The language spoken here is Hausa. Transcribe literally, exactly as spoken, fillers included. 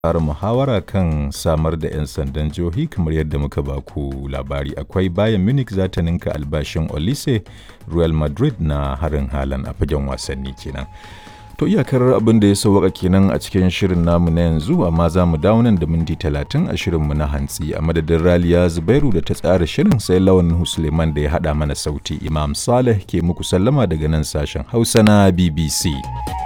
fara muhawara kan samar da 'yan sandan jihohi kamar yadda muka baku labari. Akwai Bayern Munich za ta ninka albashin Olise, Real Madrid na harin halan a fagen wasanni kenan. To iyakar abin da ya sauwaka kenan a cikin shirin namu na yanzu, amma za mu dawo nan da minti talatin a shirinmu na hantsi. A madadin Raliya Zubairu da ta tsara shirin, sai Lawan Suleiman da ya haɗa mana sauti. Imam Saleh ke muku sallama daga nan sashen Hausa na B B C.